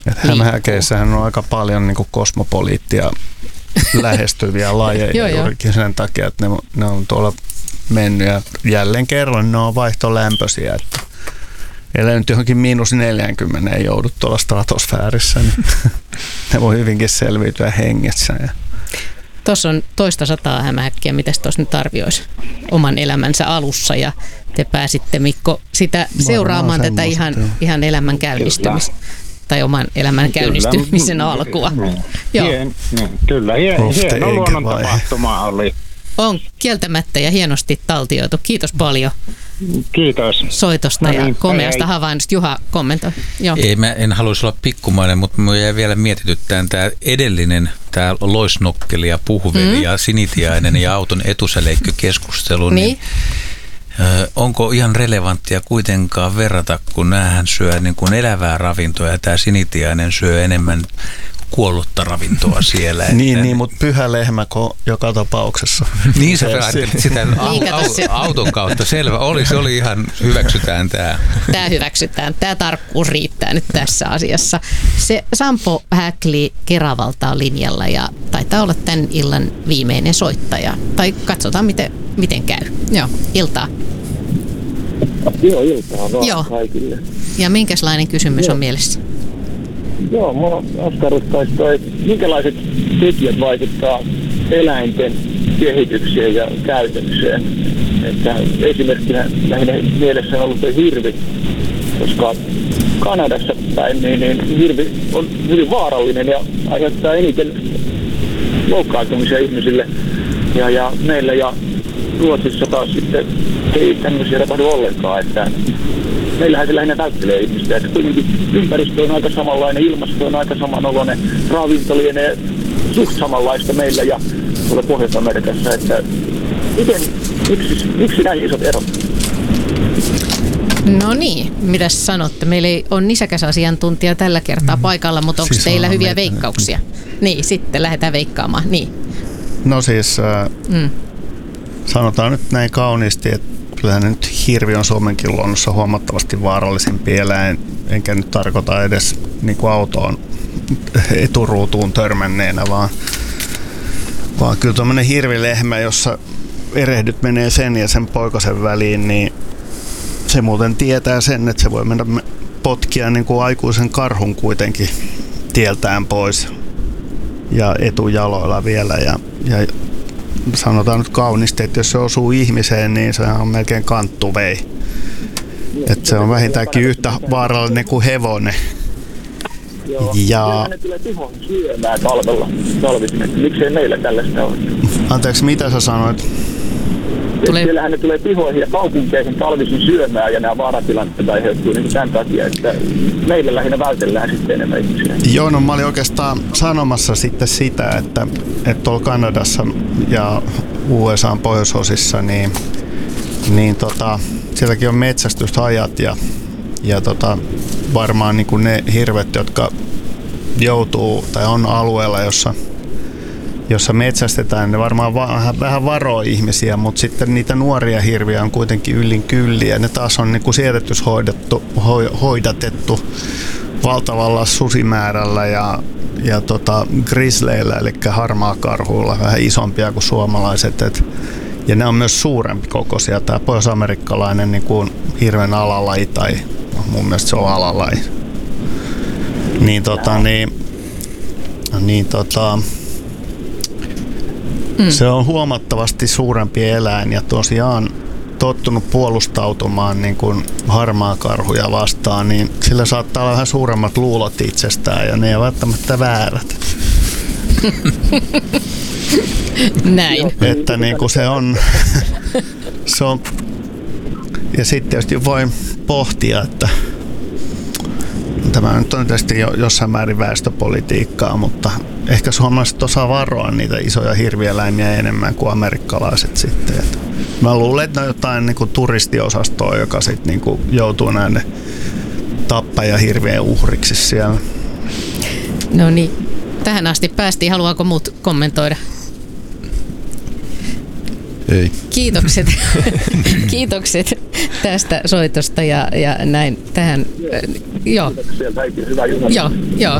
Hämähäkeissähän on aika paljon niin kuin kosmopoliittia lähestyviä lajeja juurikin sen takia, että ne on tuolla mennyt ja jälleen kerran ne on vaihtolämpöisiä, että ellei nyt johonkin -40 ei joudu tuolla stratosfäärissä, niin ne voi hyvinkin selviytyä hengessä. Tuossa on 200 hämähäkkiä, mitäs tuossa nyt arvioisi oman elämänsä alussa ja te pääsitte, Mikko, sitä seuraamaan tätä ihan elämän käynnistymistä tai oman elämän käynnistymisen alkua. Kyllä, hieno luonnontapahtuma oli. On kieltämättä ja hienosti taltioitu. Kiitos paljon. Kiitos. Soitosta ja komeasta havainnosta. Juha kommentoi. Joo. Ei, mä en haluaisi olla pikkumainen, mutta mä jäi vielä mietityttään tämä edellinen, tämä loisnokkeli ja puhveli ja sinitiainen ja auton etusäleikkö-keskustelu. Niin. Onko ihan relevanttia kuitenkaan verrata, kun näähän syö niin kuin elävää ravintoa ja tämä sinitiainen syö enemmän kuollutta ravintoa siellä. Niin, mutta pyhä lehmä joka tapauksessa. Niin sä ajattelit sitä auton kautta. Selvä, se oli ihan, hyväksytään tämä. Tämä hyväksytään. Tämä tarkkuus riittää nyt tässä asiassa. Se Sampo Häkli Keravalta on linjalla ja taitaa olla tämän illan viimeinen soittaja. Tai katsotaan, miten käy. Joo, iltaa. Joo, iltaa vaan kaikille. Ja minkälainen kysymys on mielessä? Joo, mua askarruttaisi minkälaiset tekijät vaikuttaa eläinten kehitykseen ja käytökseen. Että esimerkkinä lähinnä mielessä on ollut hirvi, koska Kanadassa päin niin hirvi on hyvin vaarallinen ja aiheuttaa eniten loukkaantumisia ihmisille. Ja meillä ja Ruotsissa taas sitten ei tämmöisiä tapahdu ollenkaan, että meillähän se lähinnä välttelee ihmistä, että kuitenkin ympäristö on aika samanlainen, ilmasto on aika samanoloinen, ravinto lienee suht samanlaista meillä ja tuolla Pohjois-Amerikassa, että miksi näin isot erot? No niin, mitäs sanotte? Meillä ei ole nisäkäsasiantuntija tällä kertaa paikalla, mutta onko teillä hyviä veikkauksia? Niin, sitten lähdetään veikkaamaan. Niin. No siis sanotaan nyt näin kauniisti, että kyllähän nyt hirvi on Suomenkin luonnossa huomattavasti vaarallisempi eläin, enkä nyt tarkoita edes niin kuin autoon eturuutuun törmänneenä, vaan kyllä tuommoinen hirvilehmä, jossa erehdyt menee sen ja sen poikasen väliin, niin se muuten tietää sen, että se voi mennä potkia niin kuin aikuisen karhun kuitenkin tieltään pois ja etujaloilla vielä ja sanotaan nyt kauniisti, että jos se osuu ihmiseen, niin se on melkein kanttuvei. Että se on vähintäänkin yhtä vaarallinen kuin hevonen. Joo. Ja ne tulee pihoon syömään talvisin, että miksei meillä tällaista ole. Anteeksi, mitä sä sanoit? Siellähän ne tulee pihoihin ja kaupunkeihin talvisin syömään ja nämä vaaratilanteet aiheutuu niin tämän takia, että meillä lähinnä vältellään sitten enemmän ihmisiä. Joo, no mä olin oikeastaan sanomassa sitten sitä, että tuolla Kanadassa ja USA:n pohjoisosissa, niin sielläkin on metsästysajat ja varmaan niin kuin ne hirvet, jotka joutuu tai on alueella, jossa metsästetään, ne varmaan vähän varoo ihmisiä, mutta sitten niitä nuoria hirviä on kuitenkin yllin kylliä. Ne taas on niin kuin hoidatettu valtavalla susimäärällä ja grizzleillä, eli harmaakarhuilla, vähän isompia kuin suomalaiset. Ja ne on myös suurempi kokoisia. Tämä pohjois-amerikkalainen niin kuin hirven alalaji, tai mun mielestä se on alalaji. Se on huomattavasti suurempi eläin ja tosiaan tottunut puolustautumaan niin kuin harmaakarhuja vastaan, niin sillä saattaa olla vähän suuremmat luulot itsestään ja ne ei ole välttämättä väärät. Näin. Että niin kuin se on ja sitten tietysti voi pohtia, että tämä nyt on tietysti jossain määrin väestöpolitiikkaa, mutta ehkä suomalaiset osaa varoa niitä isoja hirvieläimiä enemmän kuin amerikkalaiset sitten. Et mä luulen, että on jotain niin kuin turistiosastoa, joka sitten niin kuin joutuu näiden tappajahirvien uhriksi siellä. No niin, tähän asti päästiin. Haluaako muut kommentoida? Ei. Kiitokset tästä soitosta ja näin tähän. Joo. Hyvää juhlaa. Joo.